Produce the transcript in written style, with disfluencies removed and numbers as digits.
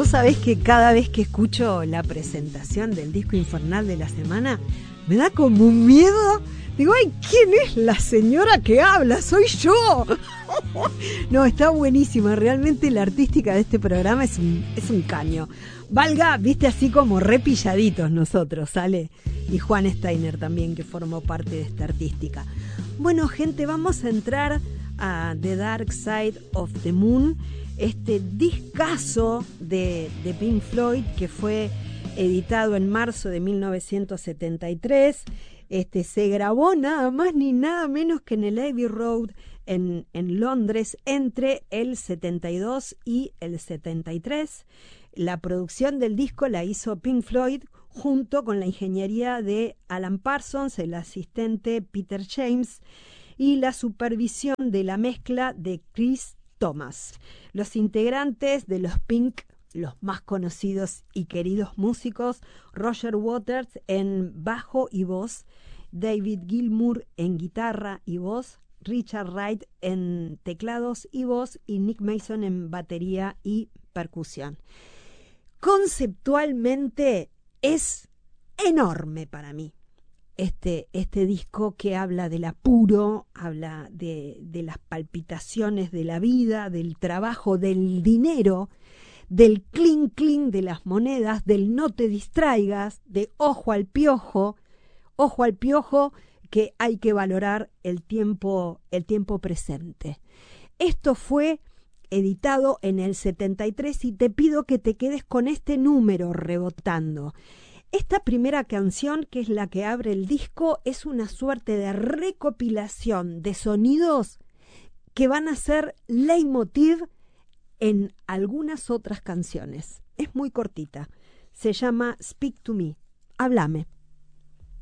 sabés que cada vez que escucho la presentación del disco infernal de la semana, me da como un miedo. Digo, ay, ¿quién es la señora que habla? ¡Soy yo! No, está buenísima. Realmente la artística de este programa es un caño. Valga, viste, así como repilladitos nosotros, ¿sale? Y Juan Steiner también, que formó parte de esta artística. Bueno, gente, vamos a entrar a The Dark Side of the Moon, este discazo de Pink Floyd que fue editado en marzo de 1973. Se grabó nada más ni nada menos que en el Abbey Road en Londres entre el 72 y el 73. La producción del disco la hizo Pink Floyd junto con la ingeniería de Alan Parsons, el asistente Peter James, y la supervisión de la mezcla de Chris Thomas. Los integrantes de los Pink, los más conocidos y queridos músicos: Roger Waters en bajo y voz, David Gilmour en guitarra y voz, Richard Wright en teclados y voz y Nick Mason en batería y percusión. Conceptualmente es enorme para mí este disco, que habla del apuro, habla de las palpitaciones de la vida, del trabajo, del dinero, del clink clink de las monedas, del no te distraigas, de ojo al piojo, que hay que valorar el tiempo presente. Esto fue editado en el 73 y te pido que te quedes con este número rebotando. Esta primera canción, que es la que abre el disco, es una suerte de recopilación de sonidos que van a ser leitmotiv en algunas otras canciones. Es muy cortita. Se llama Speak to Me. Háblame.